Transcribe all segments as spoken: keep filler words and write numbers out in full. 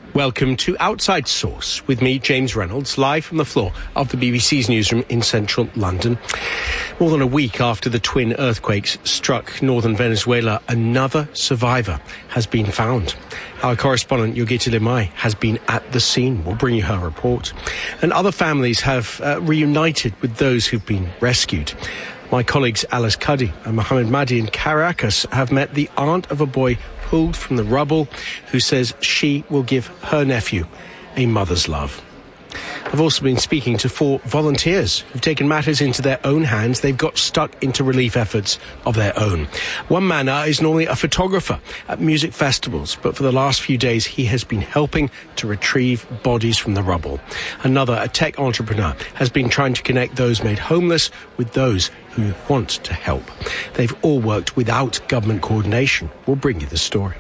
Welcome to Outside Source with me, James Reynolds, live from the floor of the B B C's newsroom in central London. More than a week after the twin earthquakes struck northern Venezuela, another survivor has been found. Our correspondent, Yogita Limai, has been at the scene. We'll bring you her report. And other families have uh, reunited with those who've been rescued. My colleagues Alice Cuddy and Mohammed Mahdi in Caracas have met the aunt of a boy pulled from the rubble who says she will give her nephew a mother's love. I've also been speaking to four volunteers who've taken matters into their own hands. They've got stuck into relief efforts of their own. One man uh, is normally a photographer at music festivals, but for the last few days he has been helping to retrieve bodies from the rubble. Another, a tech entrepreneur, has been trying to connect those made homeless with those who want to help. They've all worked without government coordination. We'll bring you the story.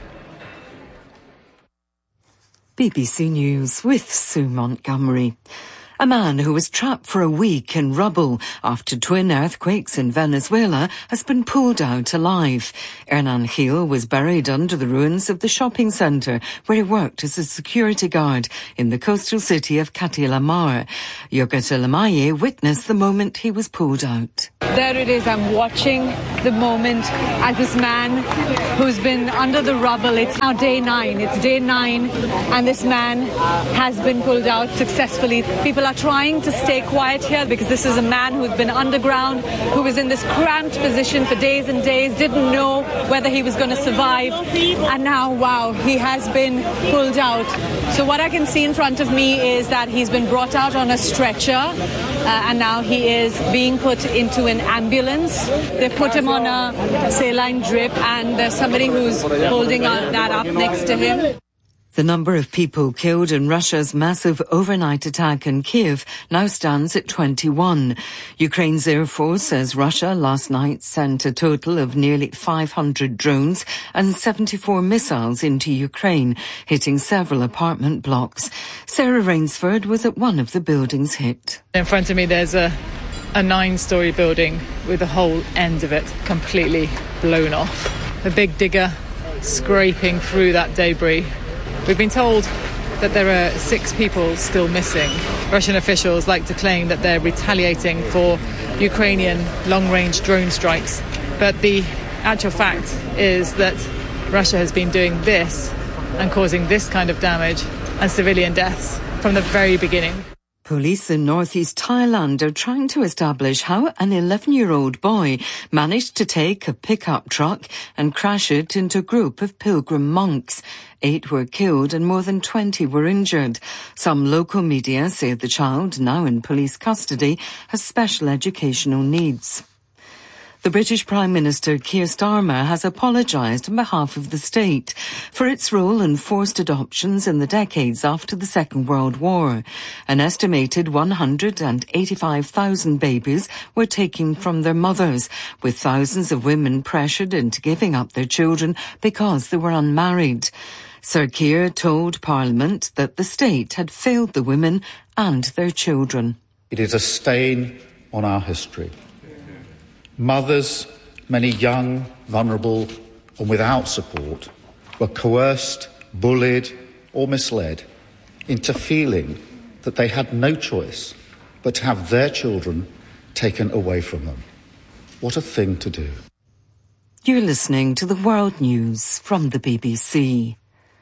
B B C News with Sue Montgomery. A man who was trapped for a week in rubble after twin earthquakes in Venezuela has been pulled out alive. Hernan Gil was buried under the ruins of the shopping centre where he worked as a security guard in the coastal city of Catilamar. Yogita Limai witnessed the moment he was pulled out. There it is. I'm watching the moment as this man who's been under the rubble, it's now day nine. It's day nine and this man has been pulled out successfully. People are trying to stay quiet here because this is a man who's been underground, who was in this cramped position for days and days, didn't know whether he was going to survive. And now, wow, he has been pulled out. So what I can see in front of me is that he's been brought out on a stretcher uh, and now he is being put into an ambulance. They've put him on a saline drip and there's somebody who's holding that up next to him. The number of people killed in Russia's massive overnight attack in Kiev now stands at twenty-one. Ukraine's Air Force says Russia last night sent a total of nearly five hundred drones and seventy-four missiles into Ukraine, hitting several apartment blocks. Sarah Rainsford was at one of the buildings hit. In front of me there's a, a nine-storey building with the whole end of it completely blown off. A big digger scraping through that debris. We've been told that there are six people still missing. Russian officials like to claim that they're retaliating for Ukrainian long-range drone strikes. But the actual fact is that Russia has been doing this and causing this kind of damage and civilian deaths from the very beginning. Police in northeast Thailand are trying to establish how an eleven-year-old boy managed to take a pickup truck and crash it into a group of pilgrim monks. Eight were killed and more than twenty were injured. Some local media say the child, now in police custody, has special educational needs. The British Prime Minister Keir Starmer has apologised on behalf of the state for its role in forced adoptions in the decades after the Second World War. An estimated one hundred eighty-five thousand babies were taken from their mothers, with thousands of women pressured into giving up their children because they were unmarried. Sir Keir told Parliament that the state had failed the women and their children. It is a stain on our history. Mothers, many young, vulnerable and without support, were coerced, bullied or misled into feeling that they had no choice but to have their children taken away from them. What a thing to do. You're listening to the World News from the B B C.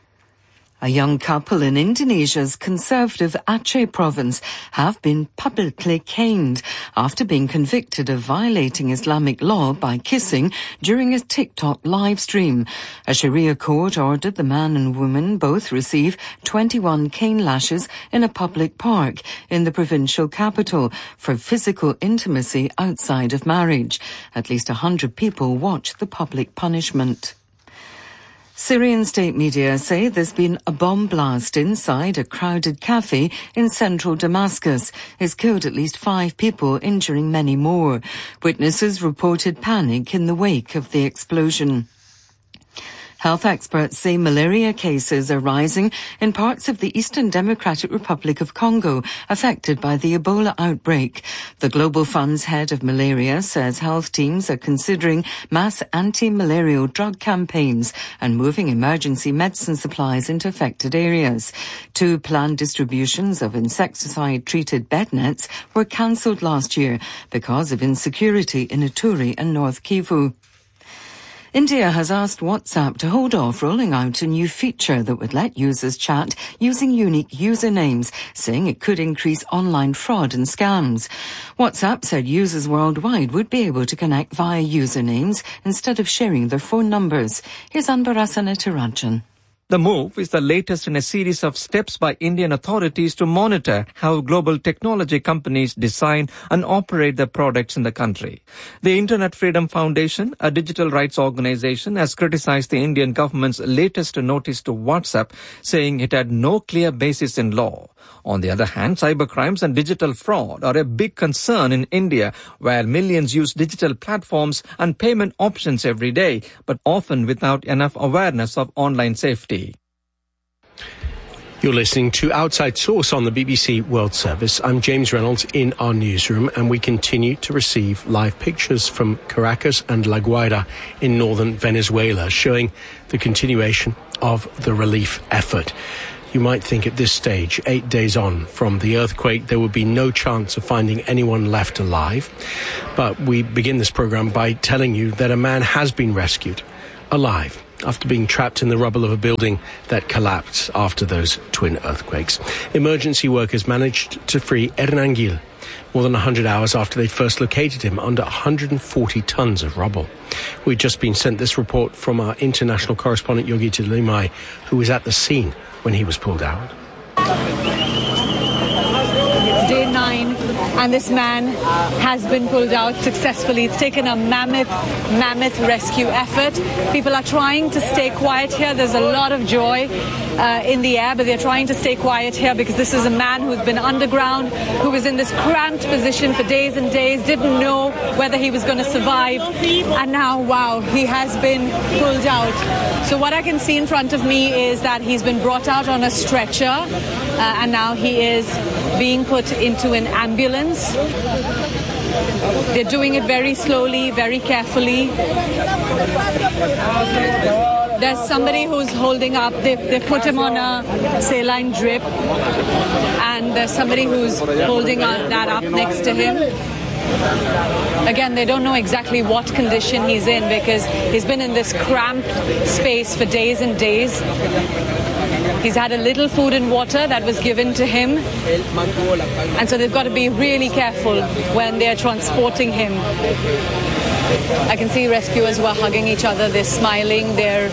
A young couple in Indonesia's conservative Aceh province have been publicly caned after being convicted of violating Islamic law by kissing during a TikTok live stream. A Sharia court ordered the man and woman both receive twenty-one cane lashes in a public park in the provincial capital for physical intimacy outside of marriage. At least one hundred people watched the public punishment. Syrian state media say there's been a bomb blast inside a crowded cafe in central Damascus. It's killed at least five people, injuring many more. Witnesses reported panic in the wake of the explosion. Health experts say malaria cases are rising in parts of the Eastern Democratic Republic of Congo affected by the Ebola outbreak. The Global Fund's head of malaria says health teams are considering mass anti-malarial drug campaigns and moving emergency medicine supplies into affected areas. Two planned distributions of insecticide-treated bed nets were cancelled last year because of insecurity in Ituri and North Kivu. India has asked WhatsApp to hold off rolling out a new feature that would let users chat using unique usernames, saying it could increase online fraud and scams. WhatsApp said users worldwide would be able to connect via usernames instead of sharing their phone numbers. Here's Anbarasana Tirajan. The move is the latest in a series of steps by Indian authorities to monitor how global technology companies design and operate their products in the country. The Internet Freedom Foundation, a digital rights organization, has criticized the Indian government's latest notice to WhatsApp, saying it had no clear basis in law. On the other hand, cybercrimes and digital fraud are a big concern in India, where millions use digital platforms and payment options every day, but often without enough awareness of online safety. You're listening to Outside Source on the B B C World Service. I'm James Reynolds in our newsroom, and we continue to receive live pictures from Caracas and La Guaira in northern Venezuela, showing the continuation of the relief effort. You might think at this stage, eight days on from the earthquake, there would be no chance of finding anyone left alive. But we begin this program by telling you that a man has been rescued alive after being trapped in the rubble of a building that collapsed after those twin earthquakes. Emergency workers managed to free Hernan Gil more than one hundred hours after they first located him under one hundred forty tons of rubble. We've just been sent this report from our international correspondent Yogita Limai, who was at the scene when he was pulled out. It's day nine, and this man has been pulled out successfully. It's taken a mammoth, mammoth rescue effort. People are trying to stay quiet here. There's a lot of joy uh, in the air, but they're trying to stay quiet here because this is a man who's been underground, who was in this cramped position for days and days, didn't know whether he was going to survive, and now, wow, he has been pulled out. So what I can see in front of me is that he's been brought out on a stretcher, uh, and now he is being put into an ambulance. They're doing it very slowly, very carefully. There's somebody who's holding up, they've, they've put him on a saline drip, and there's somebody who's holding on, that up next to him. Again, they don't know exactly what condition he's in because he's been in this cramped space for days and days. He's had a little food and water that was given to him, and so they've got to be really careful when they're transporting him. I can see rescuers who are hugging each other, they're smiling, they're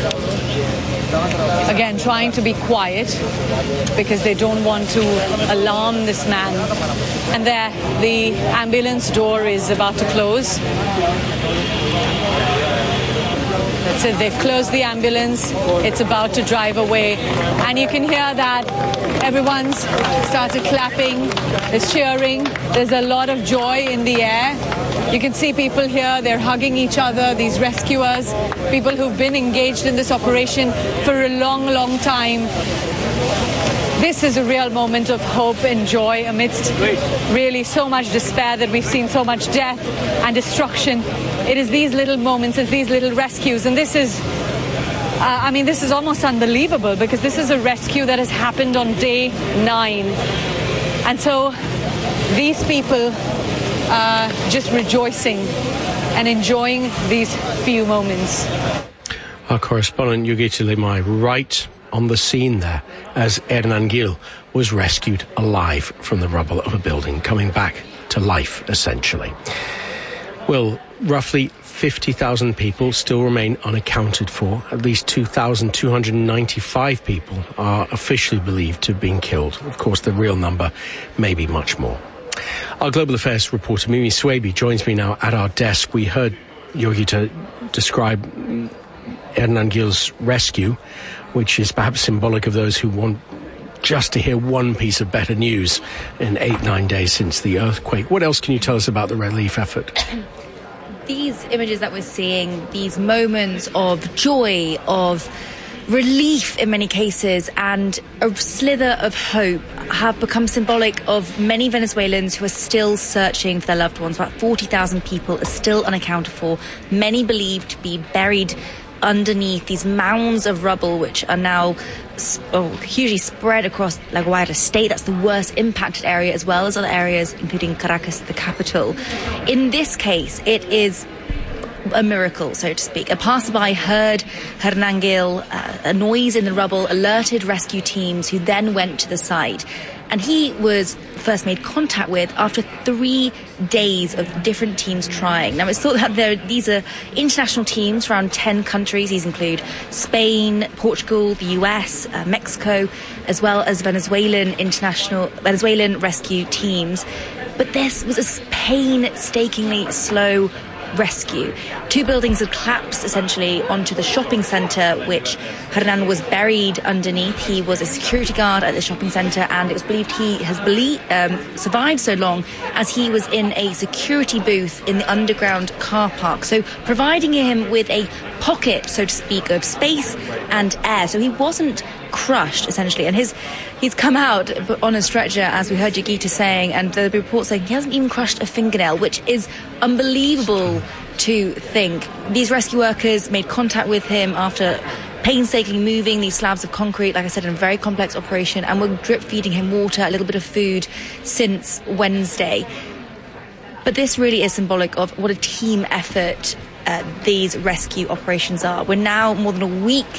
again trying to be quiet because they don't want to alarm this man. And there, the ambulance door is about to close. That's it, they've closed the ambulance, it's about to drive away. And you can hear that everyone's started clapping, there's cheering, there's a lot of joy in the air. You can see people here, they're hugging each other, these rescuers, people who've been engaged in this operation for a long, long time. This is a real moment of hope and joy amidst really so much despair that we've seen, so much death and destruction. It is these little moments, it's these little rescues, and this is, uh, I mean, this is almost unbelievable because this is a rescue that has happened on day nine. And so these people are just rejoicing and enjoying these few moments. Our correspondent Yogita Limai right on the scene there as Hernan Gil was rescued alive from the rubble of a building, coming back to life, essentially. Well, roughly fifty thousand people still remain unaccounted for. At least two thousand two hundred ninety-five people are officially believed to have been killed. Of course, the real number may be much more. Our global affairs reporter, Mimi Swaby, joins me now at our desk. We heard Yogita describe Hernan Gil's rescue, which is perhaps symbolic of those who want just to hear one piece of better news in eight, nine days since the earthquake. What else can you tell us about the relief effort? these images that we're seeing, these moments of joy, of relief in many cases, and a slither of hope have become symbolic of many Venezuelans who are still searching for their loved ones. About forty thousand people are still unaccounted for, many believed to be buried underneath these mounds of rubble, which are now oh, hugely spread across La Guaira state. That's the worst impacted area, as well as other areas, including Caracas, the capital. In this case, it is a miracle, so to speak. A passerby heard Hernan Gil, uh, a noise in the rubble, alerted rescue teams, who then went to the site. And he was first made contact with after three days of different teams trying. Now, it's thought that there, these are international teams from around ten countries. These include Spain, Portugal, the U S, uh, Mexico, as well as Venezuelan international Venezuelan rescue teams. But this was a painstakingly slow rescue. Two buildings had collapsed essentially onto the shopping centre, which Hernan was buried underneath. He was a security guard at the shopping centre, and it was believed he has believed, um, survived so long as he was in a security booth in the underground car park, so providing him with a pocket, so to speak, of space and air. So he wasn't crushed, essentially, and his he's come out on a stretcher, as we heard Yagita saying, and the report saying he hasn't even crushed a fingernail, which is unbelievable to think. These rescue workers made contact with him after painstakingly moving these slabs of concrete, like I said, in a very complex operation, and were drip feeding him water, a little bit of food, since Wednesday. But this really is symbolic of what a team effort uh, these rescue operations are. We're now more than a week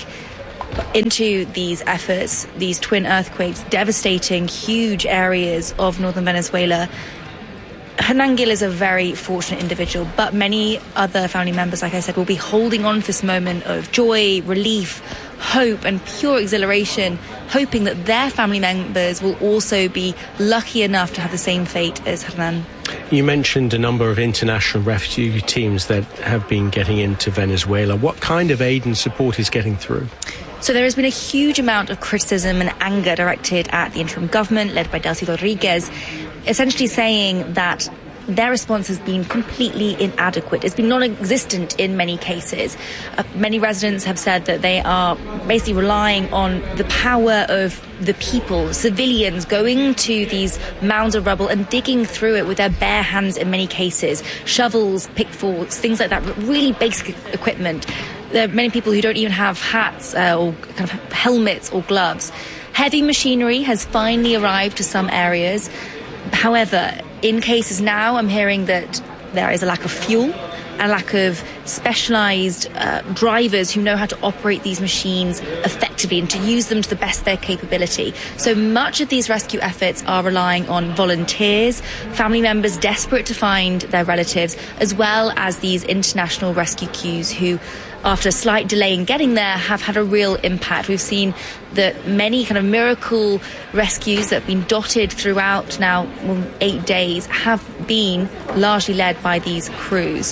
into these efforts, these twin earthquakes devastating huge areas of northern Venezuela. Hernan Gil is a very fortunate individual, but many other family members, like I said, will be holding on to this moment of joy, relief, hope and pure exhilaration, hoping that their family members will also be lucky enough to have the same fate as Hernan. You mentioned a number of international rescue teams that have been getting into Venezuela. What kind of aid and support is getting through? So there has been a huge amount of criticism and anger directed at the interim government led by Delcy Rodriguez, essentially saying that their response has been completely inadequate. It's been non-existent in many cases. Uh, many residents have said that they are basically relying on the power of the people, civilians, going to these mounds of rubble and digging through it with their bare hands in many cases. Shovels, pickforks, things like that, really basic equipment. There are many people who don't even have hats uh, or kind of helmets or gloves. Heavy machinery has finally arrived to some areas. However, in cases now, I'm hearing that there is a lack of fuel, a lack of specialised uh, drivers who know how to operate these machines effectively and to use them to the best of their capability. So much of these rescue efforts are relying on volunteers, family members desperate to find their relatives, as well as these international rescue crews who, after a slight delay in getting there, have had a real impact. We've seen that many kind of miracle rescues that have been dotted throughout now eight days have been largely led by these crews.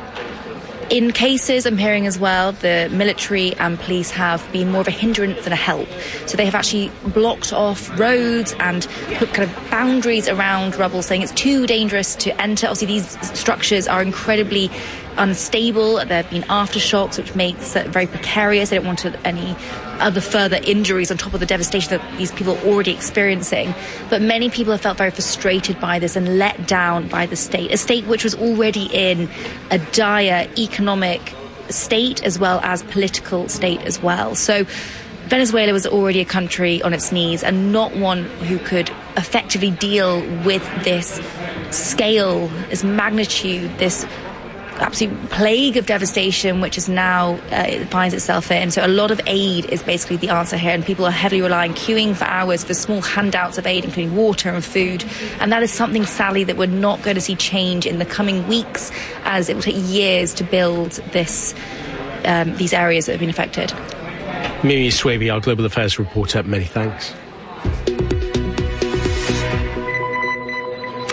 In cases, I'm hearing as well, the military and police have been more of a hindrance than a help. So they have actually blocked off roads and put kind of boundaries around rubble, saying it's too dangerous to enter. Obviously, these structures are incredibly unstable. There have been aftershocks, which makes it very precarious. They don't want any other further injuries on top of the devastation that these people are already experiencing. But many people have felt very frustrated by this and let down by the state, a state which was already in a dire economic state as well as political state as well. So Venezuela was already a country on its knees and not one who could effectively deal with this scale, this magnitude, this absolute plague of devastation which is now uh, it finds itself in. So a lot of aid is basically the answer here, and people are heavily relying, queuing for hours for small handouts of aid, including water and food. And that is something, sadly, that we're not going to see change in the coming weeks, as it will take years to build this um, these areas that have been affected. Mimi Swaby, our Global Affairs reporter, many thanks.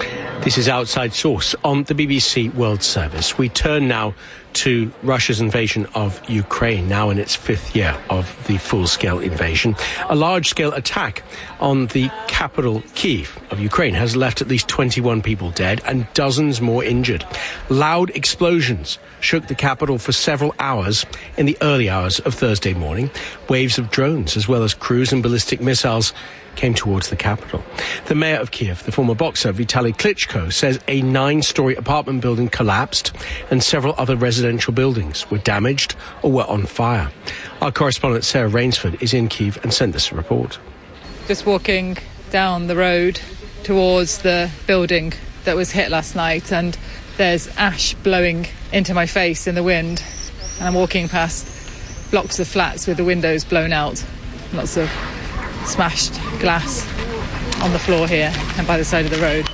This is Outside Source on the B B C World Service. We turn now to Russia's invasion of Ukraine, now in its fifth year of the full-scale invasion. A large-scale attack on the capital, Kyiv, of Ukraine has left at least twenty-one people dead and dozens more injured. Loud explosions shook the capital for several hours in the early hours of Thursday morning. Waves of drones, as well as cruise and ballistic missiles, came towards the capital. The mayor of Kyiv, the former boxer Vitaly Klitschko, says a nine-story apartment building collapsed and several other residential buildings were damaged or were on fire. Our correspondent Sarah Rainsford is in Kyiv and sent this report. Just walking down the road towards the building that was hit last night, and there's ash blowing into my face in the wind, and I'm walking past blocks of flats with the windows blown out. Lots of smashed glass on the floor here and by the side of the road.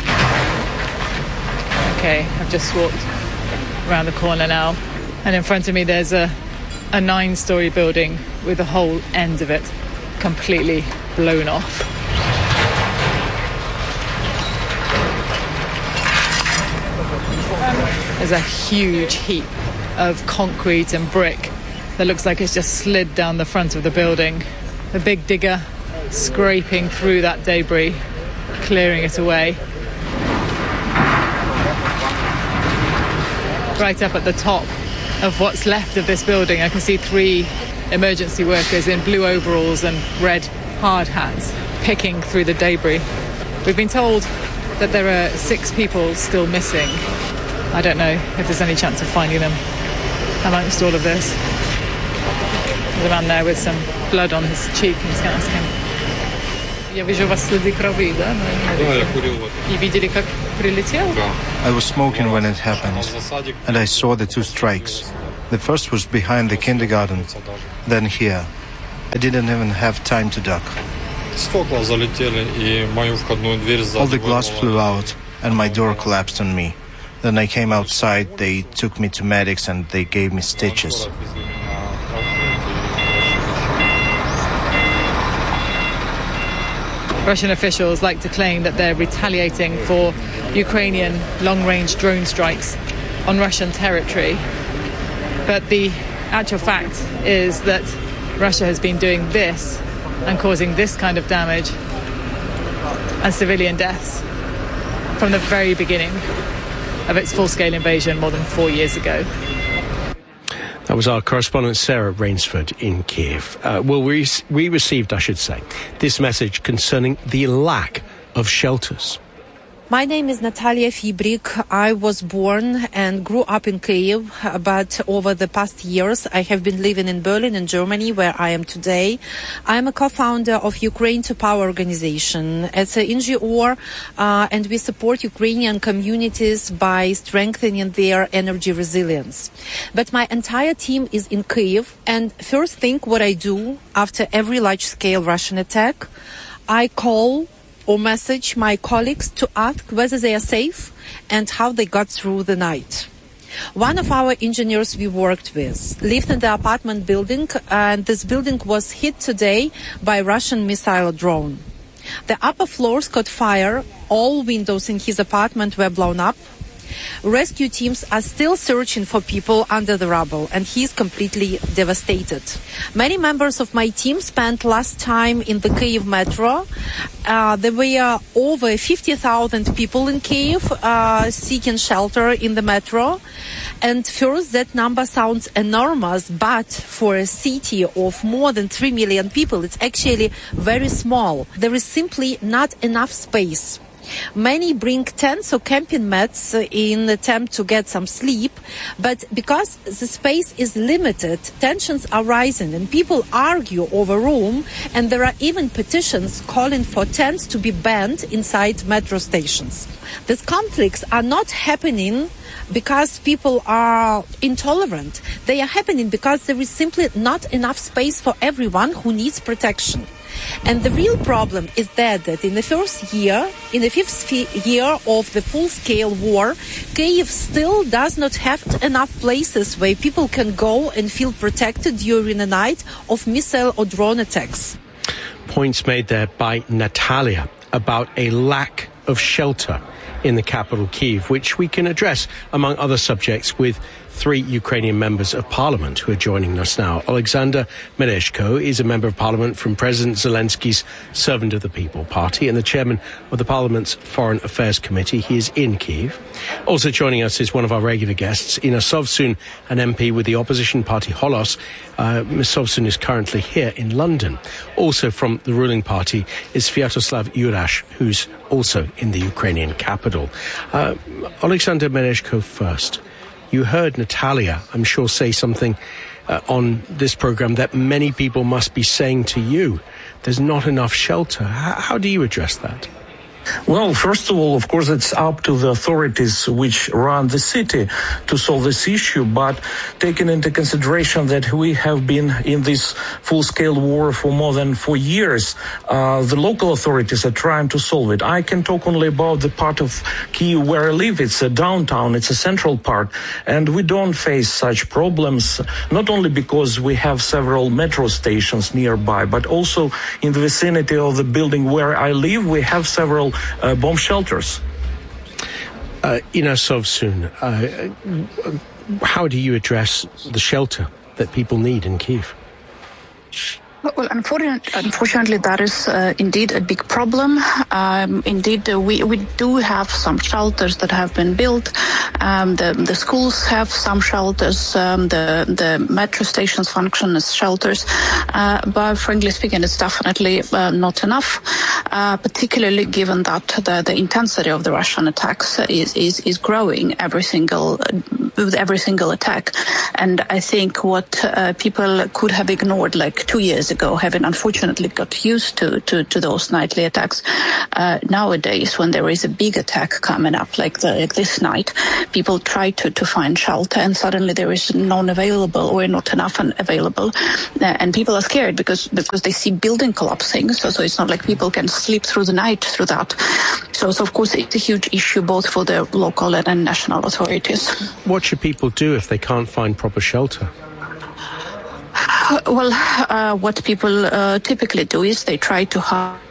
Okay, I've just walked around the corner now, and in front of me there's a, a nine-story building with the whole end of it completely blown off. There's a huge heap of concrete and brick that looks like it's just slid down the front of the building. A big digger scraping through that debris, clearing it away. Right up at the top of what's left of this building, I can see three emergency workers in blue overalls and red hard hats picking through the debris. We've been told that there are six people still missing. I don't know if there's any chance of finding them amongst all of this. There's a man there with some blood on his cheek, and he's going to ask him. I was smoking when it happened, and I saw the two strikes. The first was behind the kindergarten, then here. I didn't even have time to duck. All the glass flew out, and my door collapsed on me. Then I came outside, they took me to medics, and they gave me stitches. Russian officials like to claim that they're retaliating for Ukrainian long-range drone strikes on Russian territory. But the actual fact is that Russia has been doing this and causing this kind of damage and civilian deaths from the very beginning of its full-scale invasion more than four years ago. That was our correspondent Sarah Rainsford in Kyiv. Uh, well, we, we received, I should say, this message concerning the lack of shelters. My name is Natalia Fibrik. I was born and grew up in Kyiv, but over the past years I have been living in Berlin, in Germany, where I am today. I am a co-founder of Ukraine to Power organization. It's an N G O, uh, and we support Ukrainian communities by strengthening their energy resilience. But my entire team is in Kyiv, and first thing what I do after every large-scale Russian attack, I call or message my colleagues to ask whether they are safe and how they got through the night. One of our engineers we worked with lived in the apartment building, and this building was hit today by a Russian missile drone. The upper floors caught fire, all windows in his apartment were blown up. Rescue teams are still searching for people under the rubble, and he's completely devastated. Many members of my team spent last time in the Kyiv metro. Uh, there were over fifty thousand people in Kyiv uh, seeking shelter in the metro. And first, that number sounds enormous, but for a city of more than three million people, it's actually very small. There is simply not enough space. Many bring tents or camping mats in an attempt to get some sleep, but because the space is limited, tensions are rising and people argue over room, and there are even petitions calling for tents to be banned inside metro stations. These conflicts are not happening because people are intolerant. They are happening because there is simply not enough space for everyone who needs protection. And the real problem is that, that in the first year, in the fifth year of the full-scale war, Kyiv still does not have enough places where people can go and feel protected during the night of missile or drone attacks. Points made there by Natalia about a lack of shelter in the capital, Kyiv, which we can address, among other subjects, with three Ukrainian members of parliament who are joining us now. Alexander Mereshko is a member of parliament from President Zelensky's Servant of the People party and the chairman of the parliament's Foreign Affairs Committee. He is in Kyiv. Also joining us is one of our regular guests, Inna Sovsun, an M P with the opposition party Holos. Uh, Miz Sovsun is currently here in London. Also from the ruling party is Sviatoslav Yurash, who's also in the Ukrainian capital. Uh, Alexander Mereshko first. You heard Natalia, I'm sure, say something uh, on this program that many people must be saying to you. There's not enough shelter. How, how do you address that? Well, first of all, of course, it's up to the authorities which run the city to solve this issue. But taking into consideration that we have been in this full-scale war for more than four years, uh, the local authorities are trying to solve it. I can talk only about the part of Kyiv where I live. It's a downtown, it's a central part. And we don't face such problems, not only because we have several metro stations nearby, but also in the vicinity of the building where I live, we have several Uh, bomb shelters. Uh, Inna Sovsun, uh, how do you address the shelter that people need in Kyiv? Well, unfortunately, unfortunately, that is uh, indeed a big problem. Um, indeed, uh, we we do have some shelters that have been built. Um, the the schools have some shelters. Um, the the metro stations function as shelters. Uh, but frankly speaking, it's definitely uh, not enough. Uh, particularly given that the, the intensity of the Russian attacks is is is growing every single with every single attack. And I think what uh, people could have ignored like two years ago, having unfortunately got used to, to, to those nightly attacks, uh, nowadays when there is a big attack coming up like, the, like this night, people try to, to find shelter and suddenly there is none available or not enough available. Uh, and people are scared because, because they see building collapsing. So, so it's not like people can sleep through the night through that. So, so of course it's a huge issue both for the local and, and national authorities. What should people do if they can't find proper shelter? Well, uh, what people uh, typically do is they try to have.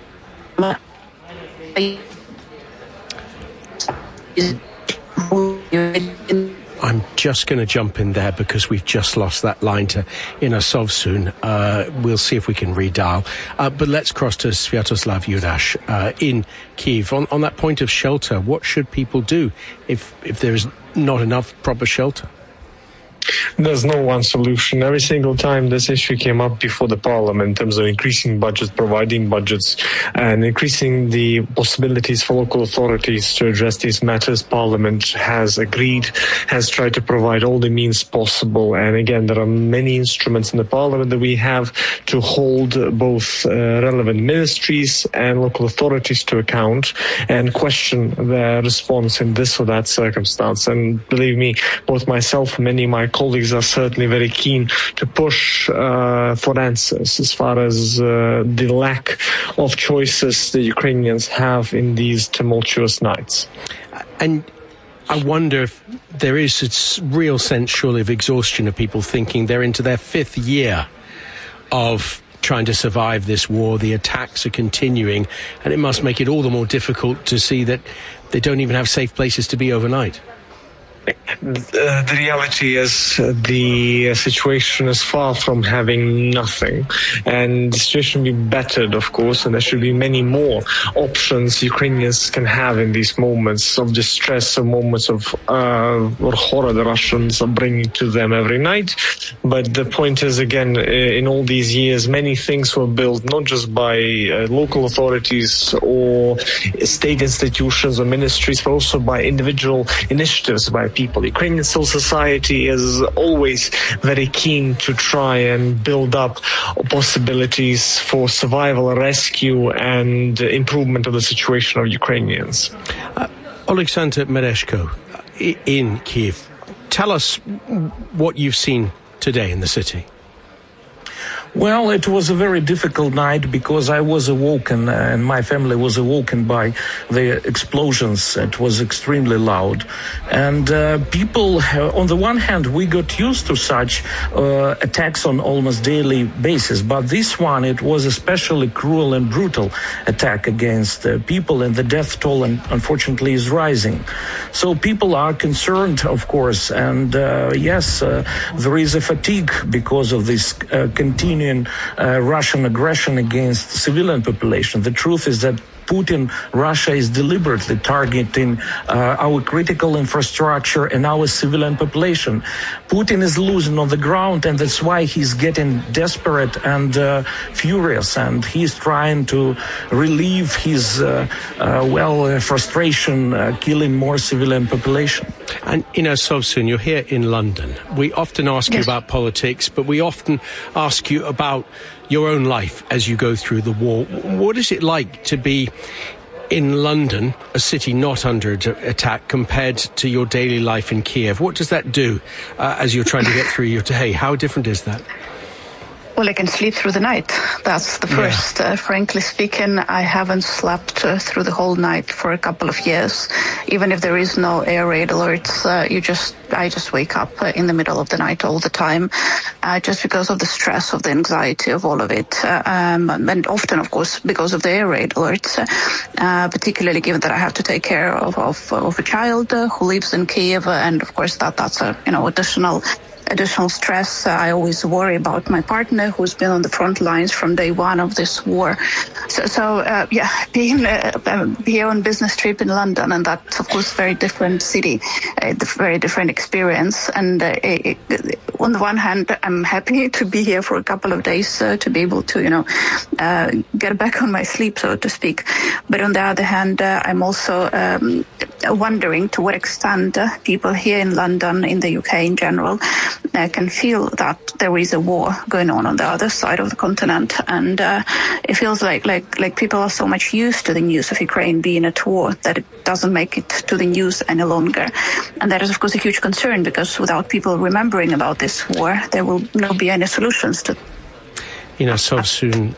I'm just going to jump in there because we've just lost that line to Inna Sovsun. Uh, we'll see if we can redial. Uh, but let's cross to Sviatoslav Yurash uh, in Kyiv. On, on that point of shelter, what should people do if, if there is not enough proper shelter? There's no one solution. Every single time this issue came up before the parliament in terms of increasing budgets, providing budgets, and increasing the possibilities for local authorities to address these matters, parliament has agreed, has tried to provide all the means possible. And again, there are many instruments in the parliament that we have to hold both uh, relevant ministries and local authorities to account and question their response in this or that circumstance. And believe me, both myself and many of my colleagues are certainly very keen to push uh, for answers as far as uh, the lack of choices the Ukrainians have in these tumultuous nights. And I wonder if there is a real sense, surely, of exhaustion of people thinking they're into their fifth year of trying to survive this war. The attacks are continuing, and it must make it all the more difficult to see that they don't even have safe places to be overnight. Uh, the reality is uh, the uh, situation is far from having nothing, and the situation will be bettered, of course, and there should be many more options Ukrainians can have in these moments of distress, or moments of uh, or horror the Russians are bringing to them every night. But the point is, again, uh, in all these years, many things were built not just by uh, local authorities or state institutions or ministries, but also by individual initiatives by people. Ukrainian civil society is always very keen to try and build up possibilities for survival, rescue, and improvement of the situation of Ukrainians. Uh, Alexander Mereshko, in Kyiv, tell us what you've seen today in the city. Well, it was a very difficult night because I was awoken uh, and my family was awoken by the explosions. It was extremely loud. And uh, people, uh, on the one hand, we got used to such uh, attacks on almost daily basis. But this one, it was especially cruel and brutal attack against uh, people, and the death toll, and unfortunately, is rising. So people are concerned, of course. And uh, yes, uh, there is a fatigue because of this uh, continuing Uh, Russian aggression against the civilian population. The truth is that Putin, Russia is deliberately targeting uh, our critical infrastructure and our civilian population. Putin is losing on the ground, and that's why he's getting desperate and uh, furious, and he's trying to relieve his, uh, uh, well, uh, frustration, uh, killing more civilian population. And Ina Sovsun, you're here in London. We often ask you Yes. about politics, but we often ask you about your own life as you go through the war. What is it like to be in London, a city not under attack, compared to your daily life in Kiev? What does that do uh, as you're trying to get through your day? How different is that? Well, I can sleep through the night. That's the first. Yeah. Uh, frankly speaking, I haven't slept uh, through the whole night for a couple of years. Even if there is no air raid alerts, uh, you just, I just wake up uh, in the middle of the night all the time, uh, just because of the stress, of the anxiety of all of it. Uh, um, and often, of course, because of the air raid alerts, uh, particularly given that I have to take care of, of, of a child uh, who lives in Kiev. Uh, and of course, that, that's a, you know, additional additional stress. Uh, I always worry about my partner, who's been on the front lines from day one of this war. So, so uh, yeah, being uh, here on business trip in London, and that's, of course, very different city, a very different experience. And uh, it, it, on the one hand, I'm happy to be here for a couple of days uh, to be able to, you know, uh, get back on my sleep, so to speak. But on the other hand, uh, I'm also um, wondering to what extent uh, people here in London, in the U K in general, Uh, can feel that there is a war going on on the other side of the continent, and uh, it feels like, like like people are so much used to the news of Ukraine being at war that it doesn't make it to the news any longer. And that is, of course, a huge concern, because without people remembering about this war, there will not be any solutions to. Ina Sovsun,